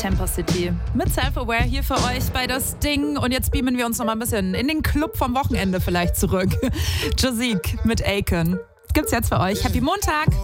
Tempo City mit Self-Aware hier für euch bei das Ding. Und jetzt beamen wir uns noch mal ein bisschen in den Club vom Wochenende vielleicht zurück. Josique mit Aiken. Gibt's jetzt für euch. Happy Montag!